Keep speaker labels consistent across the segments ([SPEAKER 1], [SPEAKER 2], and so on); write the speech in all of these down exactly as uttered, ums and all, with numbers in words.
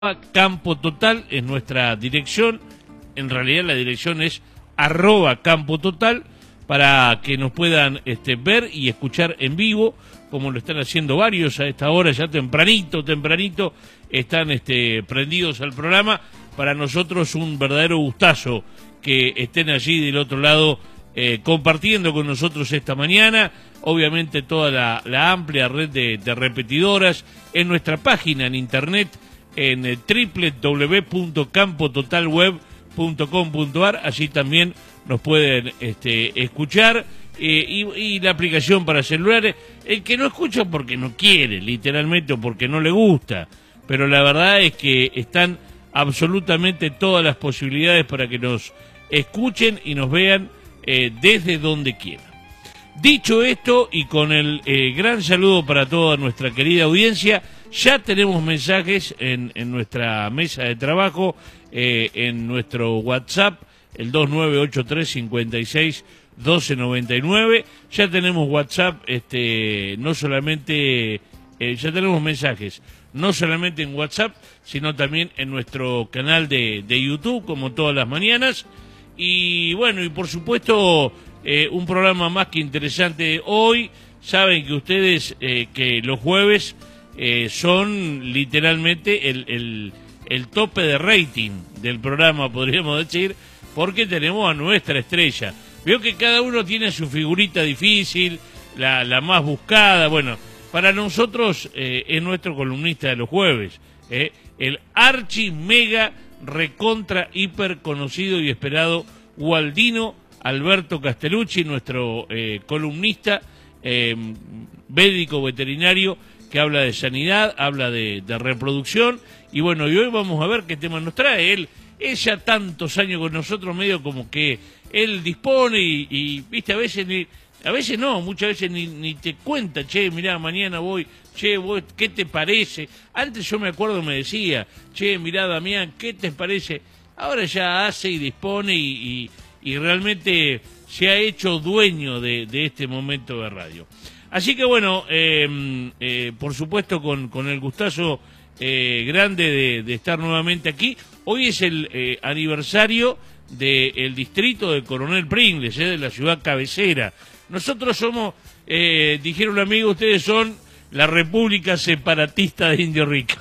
[SPEAKER 1] Campo Total es nuestra dirección. En realidad la dirección es arroba Campo Total, para que nos puedan este, ver y escuchar en vivo, como lo están haciendo varios a esta hora, ya tempranito, tempranito, están este, prendidos al programa. Para nosotros un verdadero gustazo que estén allí del otro lado eh, compartiendo con nosotros esta mañana. Obviamente toda la, la amplia red de, de repetidoras en nuestra página en internet, en w w w punto campo total web punto com punto a r. Allí también nos pueden este, escuchar, eh, y, y la aplicación para celulares. El que no escucha porque no quiere, literalmente, o porque no le gusta, pero la verdad es que están absolutamente todas las posibilidades para que nos escuchen y nos vean eh, desde donde quieran. Dicho esto, y con el eh, gran saludo para toda nuestra querida audiencia, ya tenemos mensajes en, en nuestra mesa de trabajo, eh, en nuestro WhatsApp, el dos nueve ocho tres cinco seis uno dos nueve nueve. Ya tenemos WhatsApp, este, no solamente, eh, ya tenemos mensajes, no solamente en WhatsApp, sino también en nuestro canal de, de YouTube, como todas las mañanas. Y bueno, y por supuesto, eh, un programa más que interesante hoy. Saben que ustedes eh, que los jueves eh, son literalmente el, el, el tope de rating del programa, podríamos decir, porque tenemos a nuestra estrella. Veo que cada uno tiene su figurita difícil, la, la más buscada. Bueno, para nosotros eh, es nuestro columnista de los jueves, eh, el archi mega recontra hiper conocido y esperado Waldino Alberto Castellucci, nuestro eh, columnista eh, médico veterinario, que habla de sanidad, habla de, de reproducción. Y bueno, y hoy vamos a ver qué tema nos trae. Él es ya tantos años con nosotros, medio como que él dispone y, y viste, a veces ni, a veces no, muchas veces ni, ni te cuenta, che, mirá, mañana voy, che, vos, ¿qué te parece? Antes yo me acuerdo me decía, che, mirá, Damián, ¿qué te parece? Ahora ya hace y dispone y, y, y realmente se ha hecho dueño de, de este momento de radio. Así que bueno, eh, eh, por supuesto con, con el gustazo eh, grande de, de estar nuevamente aquí. Hoy es el eh, aniversario del distrito de Coronel Pringles, eh, de la ciudad cabecera. Nosotros somos, eh, dijeron un amigo, ustedes son la República Separatista de Indio Rico.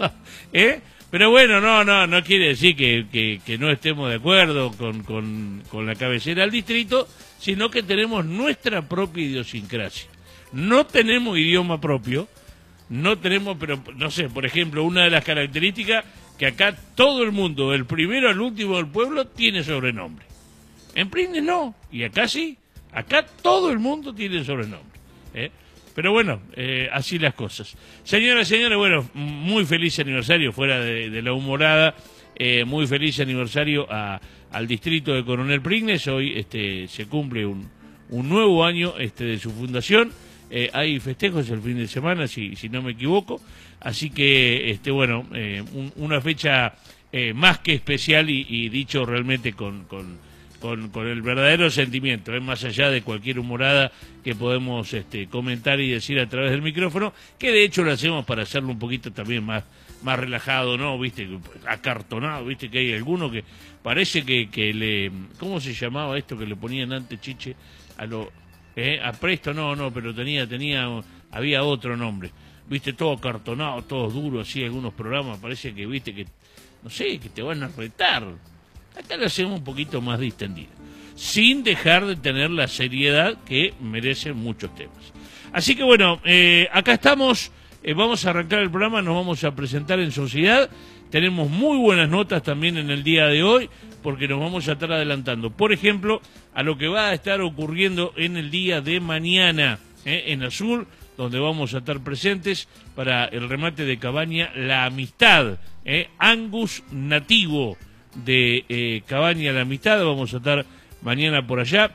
[SPEAKER 1] ¿Eh? Pero bueno, no, no, no quiere decir que, que, que no estemos de acuerdo con, con, con la cabecera del distrito, sino que tenemos nuestra propia idiosincrasia. No tenemos idioma propio, no tenemos, pero no sé, por ejemplo, una de las características, que acá todo el mundo, del primero al último del pueblo, tiene sobrenombre. En Pringles no, y acá sí, acá todo el mundo tiene sobrenombre. ¿eh? Pero bueno, eh, así las cosas. Señoras y señores, bueno, muy feliz aniversario, fuera de, de la humorada, eh, muy feliz aniversario a, al distrito de Coronel Pringles. Hoy este, se cumple un, un nuevo año este, de su fundación. Eh, hay festejos el fin de semana, si, si no me equivoco, así que, este bueno, eh, un, una fecha eh, más que especial y, y dicho realmente con, con, con, con el verdadero sentimiento, eh, más allá de cualquier humorada que podemos este, comentar y decir a través del micrófono, que de hecho lo hacemos para hacerlo un poquito también más, más relajado, ¿no? Viste, acartonado, viste que hay alguno que parece que, que le, ¿cómo se llamaba esto que le ponían antes, Chiche, a lo... Eh, a Presto no, no, pero tenía, tenía, había otro nombre, viste, todo cartonado, todo duro, así, algunos programas, parece que, viste, que, no sé, que te van a retar. Acá lo hacemos un poquito más distendido, sin dejar de tener la seriedad que merecen muchos temas. Así que bueno, eh, acá estamos, eh, vamos a arrancar el programa, nos vamos a presentar en sociedad, tenemos muy buenas notas también en el día de hoy, porque nos vamos a estar adelantando, por ejemplo, a lo que va a estar ocurriendo en el día de mañana, ¿eh? en Azul, donde vamos a estar presentes para el remate de Cabaña La Amistad, ¿eh? Angus nativo de eh, Cabaña La Amistad, vamos a estar mañana por allá.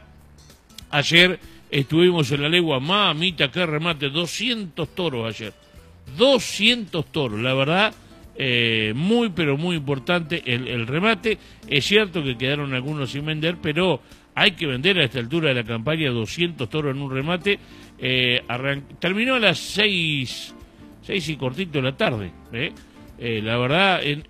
[SPEAKER 1] Ayer estuvimos en la legua, mamita, qué remate, doscientos toros ayer, doscientos toros, la verdad. Eh, muy pero muy importante el, el remate. Es cierto que quedaron algunos sin vender, pero hay que vender a esta altura de la campaña doscientos toros en un remate. Eh, arran... terminó a las seis seis y cortito de la tarde, ¿eh? Eh, la verdad, en,